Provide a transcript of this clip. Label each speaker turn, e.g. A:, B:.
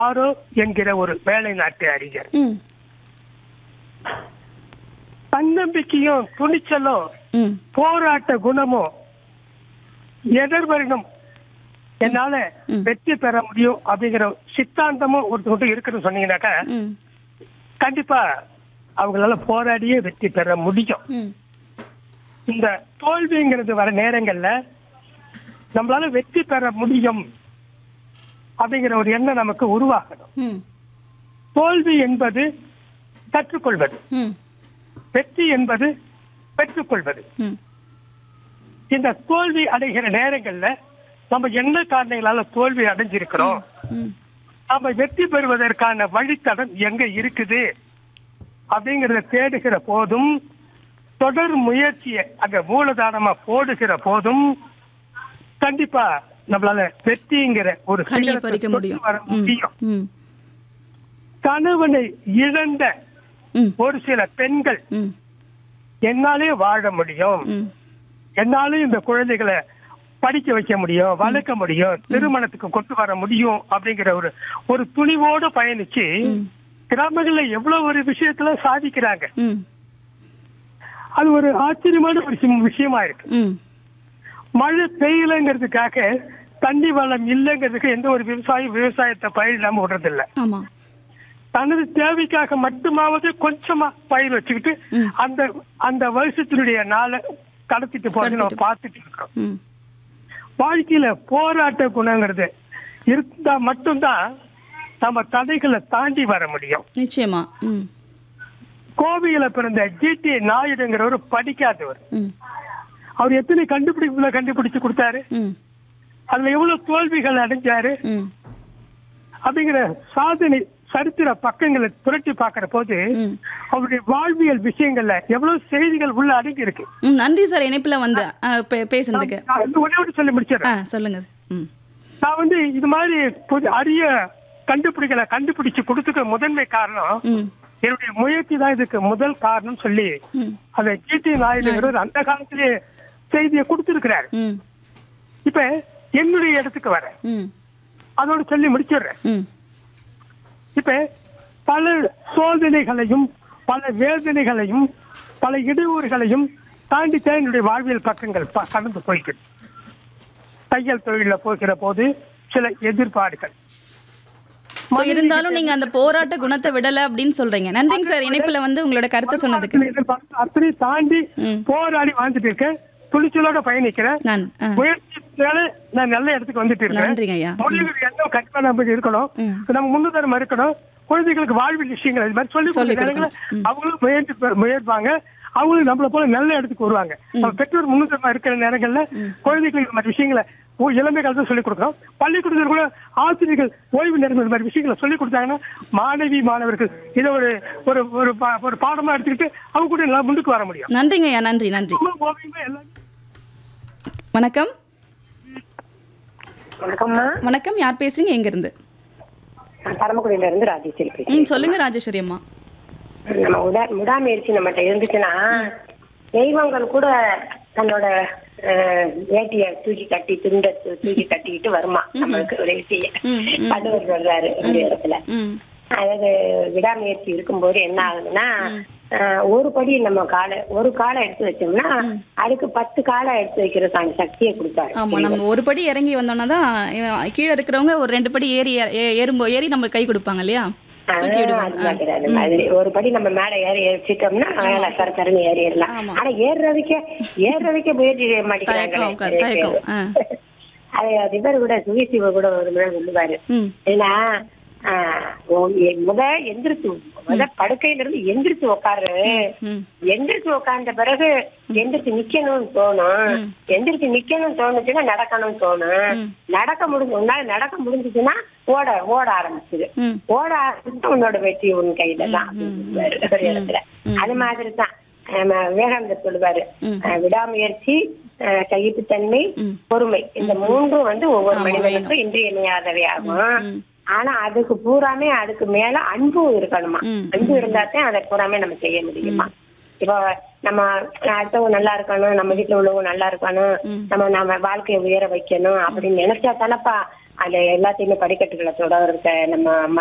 A: ஆரோ என்கிற ஒரு வேலை நாட்டு அறிஞர்.
B: ம்
A: தன்னம்பிக்கையும் துணிச்சலும்
B: ம்
A: போராட்ட குணமும் எதிர்வரினும் என்னால வெற்றி பெற முடியும் அப்படிங்கிற சித்தாந்தமும் ஒருத்தர் இருக்குன்னு சொன்னீங்கன்னாக்கா
B: ம்
A: கண்டிப்பா அவங்களால போராடியே வெற்றி பெற முடியும்.
B: ம்
A: இந்த தோல்விங்கிறது வர நேரங்கள்ல நம்மளால வெற்றி பெற முடியும் அப்படிங்கிற ஒரு எண்ணம் நமக்கு உருவாகணும்.
B: ம்
A: தோல்வி என்பது கற்றுக்கொள்வது,
B: ம்
A: வெற்றி என்பது பெற்றுக்கொள்வது.
B: ம்
A: இந்த தோல்வி அடைகிற நேரங்கள்ல நம்ம என்ன காரணங்களால தோல்வி அடைஞ்சிருக்கிறோம்,
B: ம்
A: நம்ம வெற்றி பெறுவதற்கான வழித்தடம் எங்க இருக்குது அப்படிங்கறத தேடுகிற போதும், தொடர் முயற்சியை அங்க மூலதானமா போடுகிற போதும் கண்டிப்பா நம்மளால வெற்றிங்கிற ஒரு
B: கனியை
A: சிகரத்தை
B: பறிக்க
A: தொட்டு
B: முடியும்.
A: வர முடியும்.
B: ம்
A: கணவனை இழந்த
B: ம்
A: ஒரு சில பெண்கள்
B: ம்
A: என்னாலே வாழ முடியும்,
B: ம்
A: என்னாலும் இந்த குழந்தைகளை படிக்க வைக்க முடியும், வளர்க்க முடியும், திருமணத்துக்கு கொண்டு வர முடியும் அப்படிங்கிற ஒரு துணிவோடு பயணிச்சு கிராமங்கள்ல எவ்வளவு ஒரு விஷயத்துல சாதிக்கிறாங்க.
B: ம்
A: அது ஒரு ஆச்சரியமான ஒரு விஷயமா இருக்கு.
B: ம்
A: மழை பெய்யலங்கிறதுக்காக தண்ணி வளம் இல்லைங்கிறதுக்கு எந்த ஒரு விவசாயத்தை பயிரிடாம விடுறதில்ல.
B: ஆமா
A: தனது தேவைக்காக மட்டுமாவது கொஞ்சமா பயிர் வச்சுக்கிட்டு அந்த அந்த வருஷத்தினுடைய நாளை கடத்திட்டு போறது நம்ம பார்த்துட்டு இருக்கோம்.
B: ம்
A: வாழ்க்கையில போராட்ட குணங்கிறது இருந்தா மட்டும்தான் நம்ம தடைகளை தாண்டி வர முடியும்.
B: நிச்சயமா. ம்
A: கோவையில பிறந்த ஜிடி நாயுடுங்கிறவர் படிக்காதவர்.
B: ம்
A: அவர் எத்தனை கண்டுபிடிச்சு கொடுத்தாரு,
B: ம்
A: அதுல எவ்வளவு தோல்விகள் அடைஞ்சாரு
B: ம்
A: அப்படிங்கிற சாதனை சரித்திர பக்கங்களை புரட்டி பார்க்கிற போது அவருடைய வாழ்வியல் விஷயங்கள்ல எவ்வளவு செய்திகள் உள்ள அடங்கி இருக்கு.
B: ம் நன்றி சார் இணைப்புல வந்து பேசுனதுக்கு.
A: ஒண்ணு சொல்லி முடிச்சிடறேன்.
B: சொல்லுங்க. ம்
A: நான் இது மாதிரி அரிய கண்டுபிடிச்சு கொடுத்துக்க முதன்மை காரணம்
B: ம்
A: என்னுடைய முயற்சி தான் இதுக்கு முதல் காரணம் சொல்லி அதை ஜிடி நாயுடுங்கிறவர் அந்த காலத்திலேயே செய்தியை கொடுத்திருக்கிறார்.
B: ம்
A: இப்ப என்னுடைய இடத்துக்கு வரேன்,
B: ம்
A: அதோட சொல்லி முடிச்சிடுறேன்.
B: ம்
A: இப்ப பல சோதனைகளையும் பல வேதனைகளையும் பல இடையூறுகளையும் தாண்டி என்னுடைய வாழ்வியல் பக்கங்கள் கடந்து போய்க்கு. தையல் தொழில போகிற போது சில எதிர்பாடுகள்
B: இருந்தாலும் நீங்க அந்த போராட்ட குணத்தை விடல அப்படின்னு சொல்றீங்க. நன்றிங்க சார் இணைப்புல வந்து உங்களோட கருத்தை சொன்னதுக்கு.
A: அப்படி தாண்டி போராடி வாழ்ந்துட்டு இருக்கேன், துணிச்சலோட பயணிக்கிறேன். முயற்சியால நான் நல்ல இடத்துக்கு வந்துட்டு இருக்கேன். மொழிகள் என்ன கண்டிப்பா நம்ம இருக்கணும், நம்ம முன்னுதாரணமா இருக்கணும். குழந்தைகளுக்கு வாழ்வில் விஷயங்கள் இது மாதிரி சொல்லி அவங்களும் முயற்பாங்க, அவங்களும் நம்மள போல நல்ல இடத்துக்கு வருவாங்க. நம்ம பெற்றோர் முன்னுதாரணமா இருக்கிற நேரங்கள்ல குழந்தைகளுக்கு இந்த மாதிரி விஷயங்களை இளமை காலத்துல சொல்லிக் கொடுக்கணும். பள்ளிக்கூடத்தில் கூட ஆசிரியர்கள் ஓய்வு நேரங்கள் இந்த மாதிரி விஷயங்களை சொல்லிக் கொடுத்தாங்கன்னா மாணவர்கள் இதை ஒரு பாடமா எடுத்துக்கிட்டு அவங்க கூட எல்லாம் முன்னுக்கு வர முடியும்.
B: நன்றிங்க ஐயா. நன்றி நன்றி. வணக்கம். வணக்கம். யார் பேசுறீங்க, எங்க இருந்து?
C: பரமக்குடியில இருந்து ராஜேஸ்வரி பேசுறேன்.
B: சொல்லுங்க ராஜேஸ்வரி அம்மா.
C: நம்ம முடாமுயற்சி நம்மகிட்ட இருந்துச்சுன்னா தெய்வங்கள் கூட தன்னோட வேட்டிய தூக்கி கட்டி துண்ட தூக்கி கட்டிக்கிட்டு வருமா நம்மளுக்கு ஒரு விஷயம் படுவர் சொல்றாரு ஒரு இடத்துல. அதாவது விடாமுயற்சி இருக்கும்போது என்ன ஆகுதுன்னா ஒரு படி நம்ம ஒரு காலை எடுத்து வச்சோம்னா அதுக்கு 10 காலை எடுத்து வைக்கிறதுக்கான சக்தியை கொடுத்தாரு.
B: ஆமா, நம்ம ஒரு படி இறங்கி வந்தோம்னா தான் கீழே இருக்கிறவங்க ஒரு 2 படி ஏறி நம்மளுக்கு கை கொடுப்பாங்க இல்லையா?
C: ஒரு படி நம்ம மேல ஏறிட்டோம்னா சரசரன்னு ஏறிடலாம். ஆனா ஏறுறதுக்கே முயற்சி செய்ய மாட்டேங்கிறாங்க. அது இவர் கூட சுவிசிவ கூட ஒரு முறை சொல்லுவாரு, ஏன்னா படுக்கையில இருந்து எந்திரிச்சு உட்காரு, எந்திரிச்சு உட்கார்ந்த பிறகு எந்திரிச்சு நிக்கணும்னு தோணும், எந்திரிச்சு நிக்கணும்னு தோணுச்சுன்னா நடக்கணும்னு தோணும், நடக்க முடிஞ்சுச்சுன்னா ஓட ஆரம்பிச்சுது, ஓட ஆரம்பிச்சு உன்னோட வெற்றி உன் கையில தான் ஒரு இடத்துல. அது மாதிரிதான் விவேகானந்தர் சொல்லுவாரு, விடாமுயற்சி, சகிப்புத்தன்மை, பொறுமை, இந்த மூன்றும் ஒவ்வொரு மனிதனுக்கும் இன்றியமையாதவை ஆகும். ஆனா அதுக்கு மேல அன்பும் இருக்கணுமா. அன்பு இருந்தாத்தான் அதை பூராமே நம்ம செய்ய முடியுமா. இப்போ நம்ம அடுத்தவங்க நல்லா இருக்கணும், நம்ம வீட்டுல உள்ளவங்க நல்லா இருக்கணும், நம்ம வாழ்க்கையை உயர வைக்கணும் அப்படின்னு நினைச்சா தானப்பா அந்த எல்லாத்தையுமே படிக்கட்டுகளை தொடர்றத நம்ம